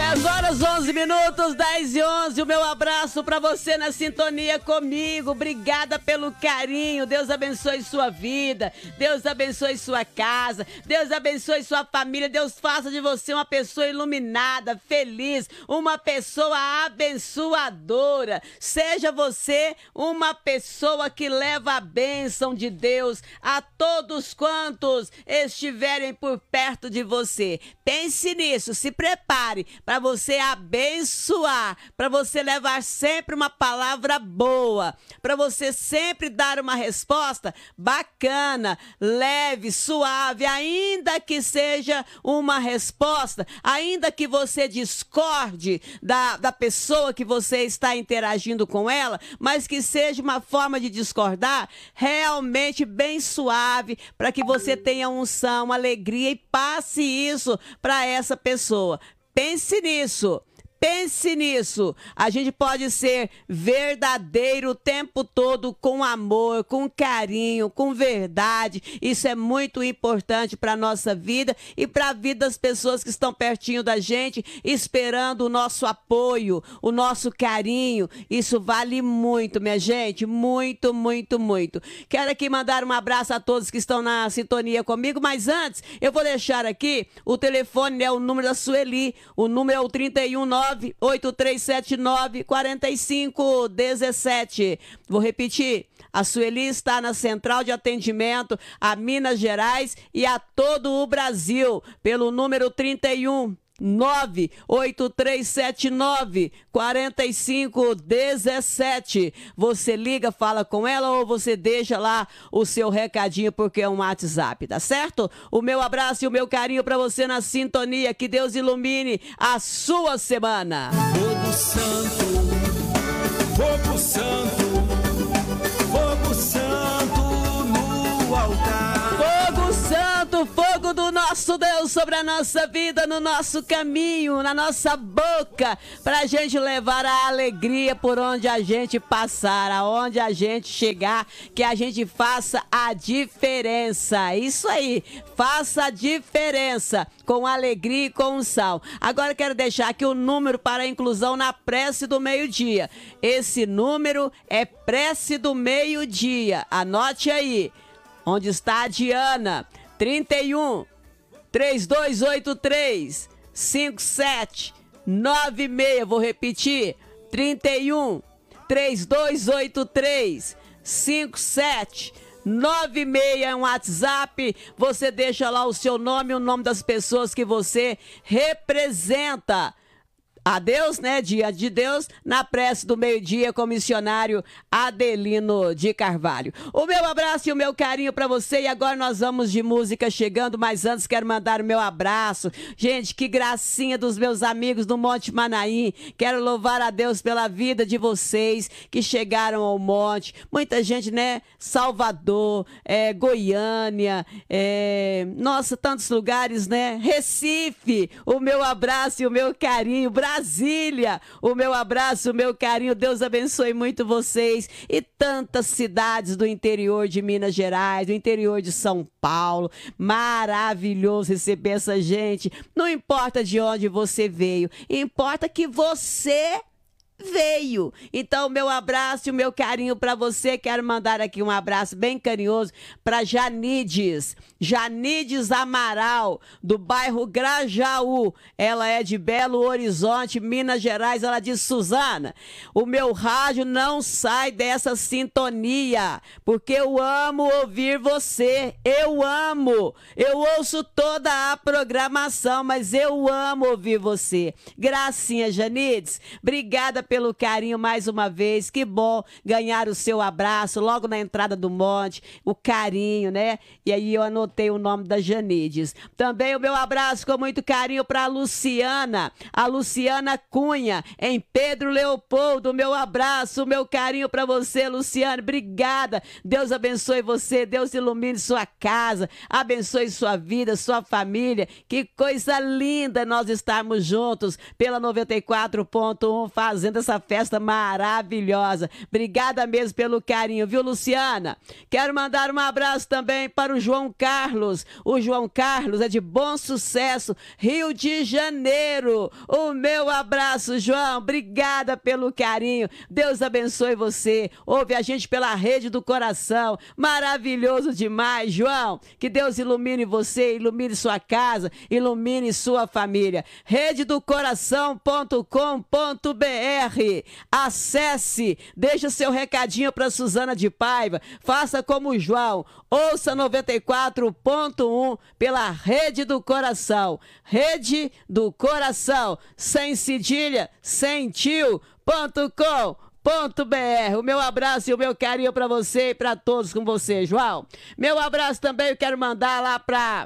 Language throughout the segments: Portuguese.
10 horas, 11 minutos, 10 e 11. O meu abraço pra você na sintonia comigo. Obrigada pelo carinho. Deus abençoe sua vida. Deus abençoe sua casa. Deus abençoe sua família. Deus faça de você uma pessoa iluminada, feliz, uma pessoa abençoadora. Seja você uma pessoa que leva a bênção de Deus a todos quantos estiverem por perto de você. Pense nisso, se prepare para você abençoar, para você levar sempre uma palavra boa, para você sempre dar uma resposta bacana, leve, suave, ainda que seja uma resposta, ainda que você discorde da pessoa que você está interagindo com ela, mas que seja uma forma de discordar realmente bem suave, para que você tenha unção, alegria e passe isso para essa pessoa. Pense nisso. Pense nisso. A gente pode ser verdadeiro o tempo todo, com amor, com carinho, com verdade. Isso é muito importante para a nossa vida e para a vida das pessoas que estão pertinho da gente, esperando o nosso apoio, o nosso carinho. Isso vale muito, minha gente. Muito, muito, muito. Quero aqui mandar um abraço a todos que estão na sintonia comigo, mas antes eu vou deixar aqui o telefone, né, o número da Sueli. O número é o 319-8379-4517. Vou repetir. A Sueli está na Central de Atendimento a Minas Gerais e a todo o Brasil pelo número 319-8379-4517. Você liga, fala com ela ou você deixa lá o seu recadinho porque é um WhatsApp, tá certo? O meu abraço e o meu carinho para você na sintonia. Que Deus ilumine a sua semana. Fogo santo, fogo santo, fogo santo no altar. Fogo santo, fogo do nosso Deus sobre a nossa vida, no nosso caminho, na nossa boca, pra gente levar a alegria por onde a gente passar, aonde a gente chegar, que a gente faça a diferença. Isso aí, faça a diferença com alegria e com unção. Agora quero deixar aqui o número para a inclusão na prece do meio-dia. Esse número é prece do meio-dia. Anote aí, onde está a Diana. 31-3283-5796. Vou repetir. 31-3283-5796. É um WhatsApp. Você deixa lá o seu nome e o nome das pessoas que você representa a Deus, né, diante de Deus, na prece do meio-dia com o missionário Adelino de Carvalho. O meu abraço e o meu carinho para você, e agora nós vamos de música chegando, mas antes quero mandar o meu abraço. Gente, que gracinha dos meus amigos do Monte Manaim. Quero louvar a Deus pela vida de vocês que chegaram ao monte. Muita gente, né, Salvador, Goiânia, nossa, tantos lugares, né, Recife. O meu abraço e o meu carinho. Brasília, o meu abraço, o meu carinho. Deus abençoe muito vocês e tantas cidades do interior de Minas Gerais, do interior de São Paulo. Maravilhoso receber essa gente. Não importa de onde você veio, importa que você veio. Então, meu abraço e o meu carinho para você. Quero mandar aqui um abraço bem carinhoso para Janides Amaral, do bairro Grajaú. Ela é de Belo Horizonte, Minas Gerais. Ela diz: Suzana, o meu rádio não sai dessa sintonia, porque eu amo ouvir você. Eu amo. Eu ouço toda a programação, mas eu amo ouvir você. Gracinha, Janides. Obrigada pelo carinho mais uma vez. Que bom ganhar o seu abraço logo na entrada do monte, o carinho, né? E aí eu anotei o nome da Janides. Também o meu abraço com muito carinho para a Luciana Cunha, em Pedro Leopoldo. Meu abraço, o meu carinho para você, Luciana. Obrigada. Deus abençoe você, Deus ilumine sua casa, abençoe sua vida, sua família. Que coisa linda nós estarmos juntos pela 94.1 Fazenda dessa festa maravilhosa. Obrigada mesmo pelo carinho, viu, Luciana? Quero mandar um abraço também para o João Carlos. O João Carlos é de Bom Sucesso, Rio de Janeiro. O meu abraço, João. Obrigada pelo carinho. Deus abençoe você. Ouve a gente pela Rede do Coração. Maravilhoso demais, João. Que Deus ilumine você, ilumine sua casa, ilumine sua família. rededocoração.com.br. Acesse, deixa seu recadinho para Suzana de Paiva. Faça como o João. Ouça 94.1 pela Rede do Coração. Rede do Coração, sem cedilha, sem tio.com.br. O meu abraço e o meu carinho para você e para todos com você, João. Meu abraço também eu quero mandar lá para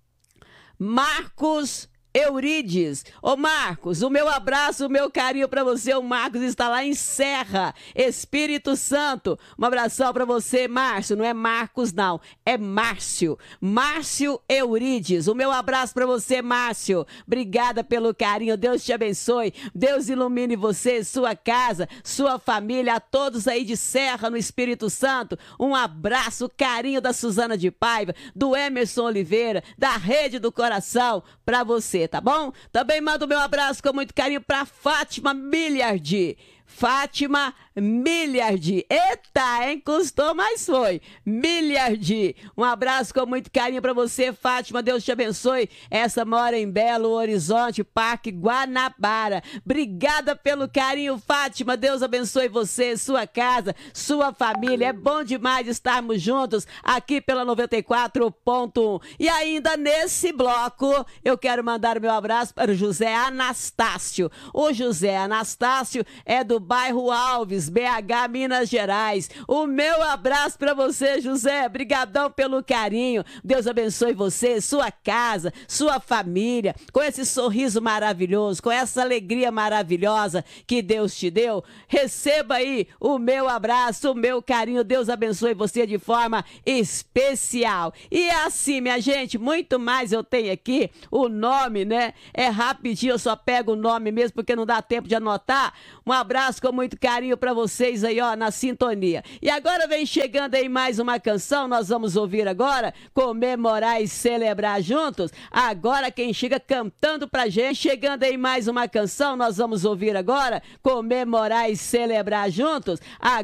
Marcos Eurides. Ô Marcos, o meu abraço, o meu carinho pra você. O Marcos está lá em Serra, Espírito Santo. Um abração pra você, Márcio. Não é Marcos, não. É Márcio. Márcio Eurides. O meu abraço pra você, Márcio. Obrigada pelo carinho. Deus te abençoe. Deus ilumine você, sua casa, sua família, a todos aí de Serra, no Espírito Santo. Um abraço, carinho da Suzana de Paiva, do Emerson Oliveira, da Rede do Coração, pra você. Tá bom? Também mando meu abraço com muito carinho para Fátima Milhardi. Fátima Milhardi. Eita, hein? Custou, mas foi. Milhardi. Um abraço com muito carinho para você, Fátima. Deus te abençoe. Essa mora em Belo Horizonte, Parque Guanabara. Obrigada pelo carinho, Fátima. Deus abençoe você, sua casa, sua família. É bom demais estarmos juntos aqui pela 94.1. E ainda nesse bloco, eu quero mandar o meu abraço para o José Anastácio. O José Anastácio é do bairro Alves, BH, Minas Gerais. O meu abraço para você, José. Brigadão pelo carinho. Deus abençoe você, sua casa, sua família, com esse sorriso maravilhoso, com essa alegria maravilhosa que Deus te deu. Receba aí o meu abraço, o meu carinho. Deus abençoe você de forma especial. E é assim, minha gente, muito mais eu tenho aqui. O nome, né? É rapidinho, eu só pego o nome mesmo porque não dá tempo de anotar. Um abraço com muito carinho pra vocês aí, ó, na sintonia. E agora vem chegando aí mais uma canção, nós vamos ouvir agora, comemorar e celebrar juntos. Agora quem chega cantando pra gente, chegando aí mais uma canção, nós vamos ouvir agora, comemorar e celebrar juntos.